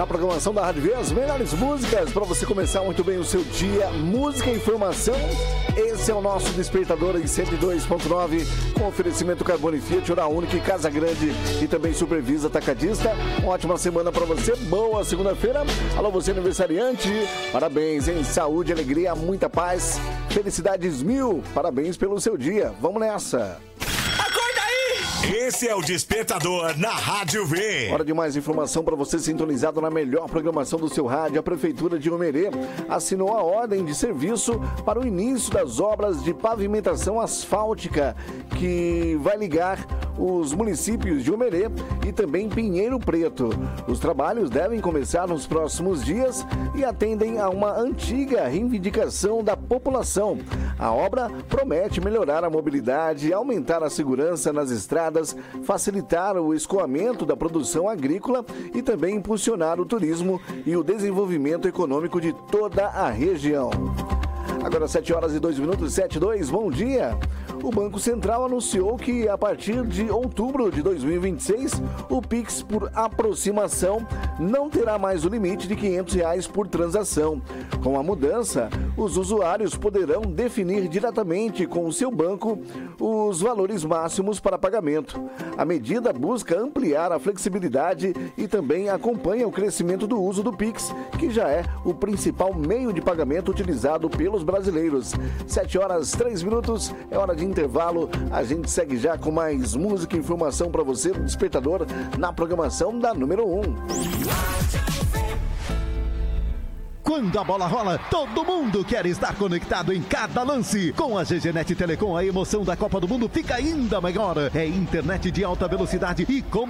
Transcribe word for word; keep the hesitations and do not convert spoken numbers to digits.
na programação da Rádio V, as melhores músicas para você começar muito bem o seu dia. Música e informação, esse é o nosso despertador em cento e dois ponto nove, com oferecimento Carbono e Fiat, Hora Única, Casa Grande e também Supervisa Atacadista. Uma ótima semana para você, boa segunda-feira. Alô, você aniversariante, parabéns, hein? Saúde, alegria, muita paz, felicidades mil, parabéns pelo seu dia. Vamos nessa! Esse é o Despertador na Rádio V. Hora de mais informação para você sintonizado na melhor programação do seu rádio. A Prefeitura de Omerê assinou a ordem de serviço para o início das obras de pavimentação asfáltica que vai ligar os municípios de Omerê e também Pinheiro Preto. Os trabalhos devem começar nos próximos dias e atendem a uma antiga reivindicação da população. A obra promete melhorar a mobilidade, aumentar a segurança nas estradas, facilitar o escoamento da produção agrícola e também impulsionar o turismo e o desenvolvimento econômico de toda a região. Agora sete horas e dois minutos, sete e dois, bom dia. O Banco Central anunciou que a partir de outubro de dois mil e vinte e seis, o Pix por aproximação não terá mais o limite de quinhentos reais por transação. Com a mudança, os usuários poderão definir diretamente com o seu banco os valores máximos para pagamento. A medida busca ampliar a flexibilidade e também acompanha o crescimento do uso do Pix, que já é o principal meio de pagamento utilizado pelos brasileiros. sete horas, três minutos, é hora de intervalo. A gente segue já com mais música e informação para você no Despertador na programação da número um. Quando a bola rola, todo mundo quer estar conectado em cada lance. Com a G G Net Telecom, a emoção da Copa do Mundo fica ainda maior. É internet de alta velocidade e com